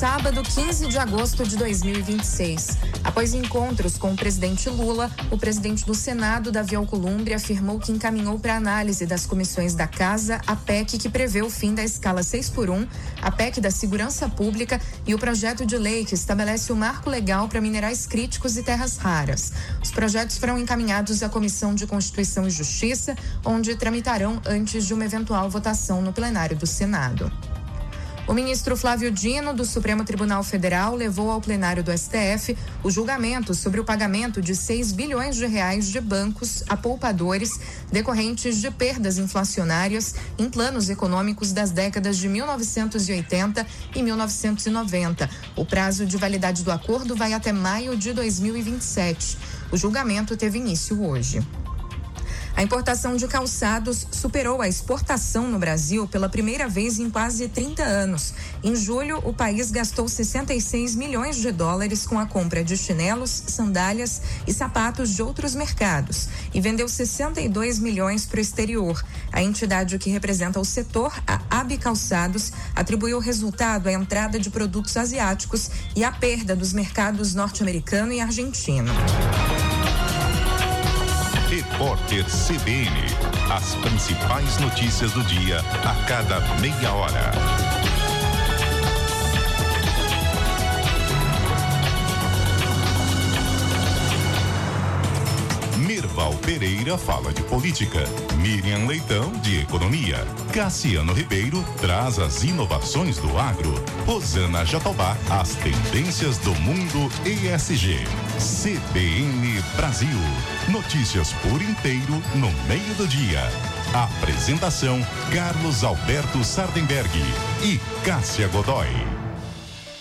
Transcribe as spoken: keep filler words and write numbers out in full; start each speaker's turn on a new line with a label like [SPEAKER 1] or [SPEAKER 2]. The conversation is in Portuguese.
[SPEAKER 1] sábado, quinze de agosto de dois mil e vinte e seis. Após encontros com o presidente Lula, o presidente do Senado, Davi Alcolumbre, afirmou que encaminhou para análise das comissões da Casa a P E C que prevê o fim da escala seis por um, a P E C da Segurança Pública e o projeto de lei que estabelece o marco legal para minerais críticos e terras raras. Os projetos foram encaminhados à Comissão de Constituição e Justiça, onde tramitarão antes de uma eventual votação no plenário do Senado. O ministro Flávio Dino, do Supremo Tribunal Federal, levou ao plenário do S T F o julgamento sobre o pagamento de seis bilhões de reais de bancos a poupadores decorrentes de perdas inflacionárias em planos econômicos das décadas de mil novecentos e oitenta e mil novecentos e noventa. O prazo de validade do acordo vai até maio de dois mil e vinte e sete. O julgamento teve início hoje. A importação de calçados superou a exportação no Brasil pela primeira vez em quase trinta anos. Em julho, o país gastou sessenta e seis milhões de dólares com a compra de chinelos, sandálias e sapatos de outros mercados e vendeu sessenta e dois milhões para o exterior. A entidade que representa o setor, a A B Calçados, atribuiu o resultado à entrada de produtos asiáticos e à perda dos mercados norte-americano e argentino.
[SPEAKER 2] Repórter C B N. As principais notícias do dia a cada meia hora. Mirval Pereira fala de política. Miriam Leitão de economia. Cassiano Ribeiro traz as inovações do agro. Rosana Jatobá, as tendências do mundo E S G. C B N Brasil. Notícias por inteiro no meio do dia. Apresentação: Carlos Alberto Sardenberg e Cássia Godoy.